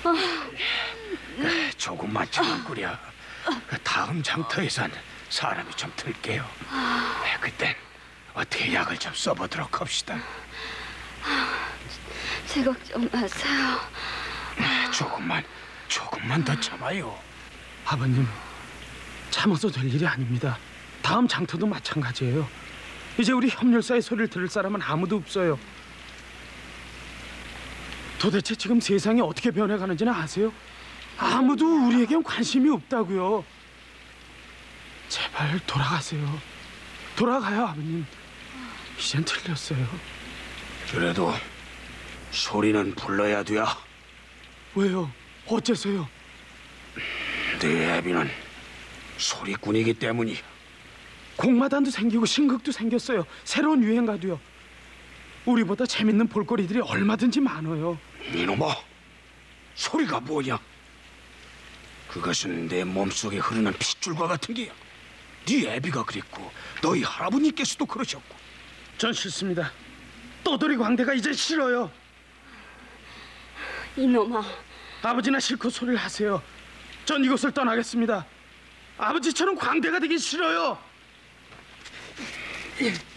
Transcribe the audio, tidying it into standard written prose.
조금만 참으구려. 다음 장터에선 사람이 좀 들게요. 그땐 어떻게 약을 좀 써보도록 합시다. 제 걱정 마세요. 조금만 더 참아요. 아버님, 참아서 될 일이 아닙니다. 다음 장터도 마찬가지예요. 이제 우리 협렬사의 소리를 들을 사람은 아무도 없어요. 도대체 지금 세상이 어떻게 변해가는지는 아세요? 아무도 우리에겐 관심이 없다고요. 제발 돌아가세요. 돌아가요, 아버님. 이젠 틀렸어요. 그래도 소리는 불러야 돼야. 왜요? 어째서요? 네 애비는 소리꾼이기 때문이야. 공마단도 생기고 신극도 생겼어요. 새로운 유행가도요. 우리보다 재밌는 볼거리들이 얼마든지 많아요. 이놈아, 소리가 뭐냐? 그것은 내 몸속에 흐르는 핏줄과 같은 게야. 네 애비가 그랬고 너희 할아버님께서도 그러셨고. 전 싫습니다. 떠돌이 광대가 이제 싫어요. 이놈아, 아버지나 싫고 소리를 하세요. 전 이곳을 떠나겠습니다. 아버지처럼 광대가 되기 싫어요.